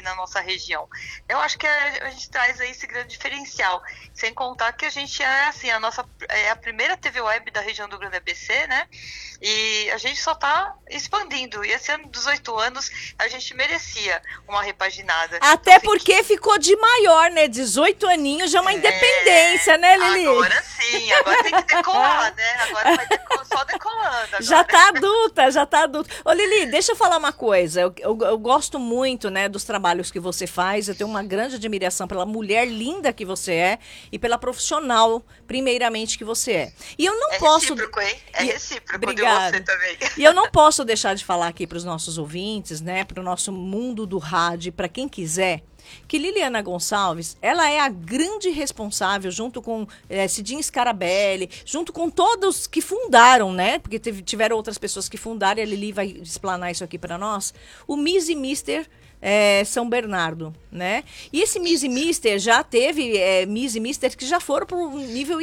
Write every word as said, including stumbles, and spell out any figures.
na nossa região. Eu acho que a, a gente traz aí esse grande diferencial, sem contar que a gente é assim, a nossa é a primeira T V web da região do Grande A B C, né? E a gente só está expandindo. E esse ano dos oito anos a gente merecia uma repaginada. Até então, porque assim, ficou de maior, né? dezoito aninhos já é uma independência, né, Lili? Agora sim, agora tem que decolar, né? Agora vai decolar, só decolando. Agora. Já tá adulta, já tá adulta. Ô, Lili, deixa eu falar uma coisa. Eu, eu, eu gosto muito, né, dos trabalhos que você faz. Eu tenho uma grande admiração pela mulher linda que você é e pela profissional, primeiramente, que você é. E eu não é posso... recíproco, hein? É e... recíproco de Obrigada. você também. E eu não posso deixar de falar aqui para os nossos ouvintes, né, para o nosso mundo do rádio, para quem quiser, que Liliana Gonçalves, ela é a grande responsável, junto com é, Cidinha Scarabelli, junto com todos que fundaram, né? Porque teve, tiveram outras pessoas que fundaram, e a Lili vai explanar isso aqui para nós, o Miss e Mister é, São Bernardo, né? E esse Miss e Mister já teve é, Miss e Mister que já foram para o nível